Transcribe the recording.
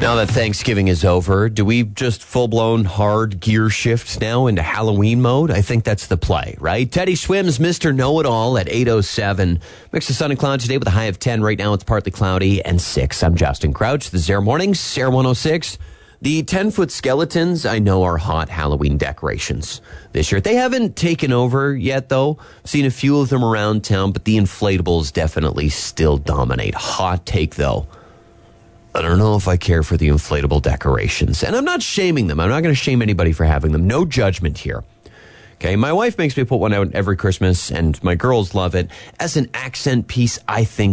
Now that Thanksgiving is over, do we just full-blown hard gear shift now into Halloween mode? I think that's the play, right? Teddy Swims, Mr. Know-It-All at 8:07. Mix of sun and cloud today with a high of 10. Right now it's partly cloudy and 6. I'm Justin Crouch. This is Air Mornings, Air 106. The 10-foot skeletons, I know, are hot Halloween decorations this year. They haven't taken over yet, though. I've seen a few of them around town, but the inflatables definitely still dominate. Hot take, though. I don't know if I care for the inflatable decorations. And I'm not shaming them. I'm not going to shame anybody for having them. No judgment here. Okay, my wife makes me put one out every Christmas, and my girls love it. As an accent piece, I think